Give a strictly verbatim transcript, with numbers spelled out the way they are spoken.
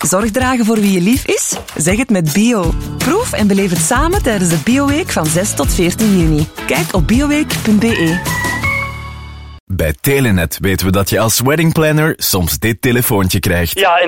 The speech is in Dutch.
Zorg dragen voor wie je lief is? Zeg het met Bio. Proef en beleef het samen tijdens de Bioweek van zes tot veertien juni. Kijk op bioweek punt be. Bij Telenet weten we dat je als weddingplanner soms dit telefoontje krijgt. Ja, en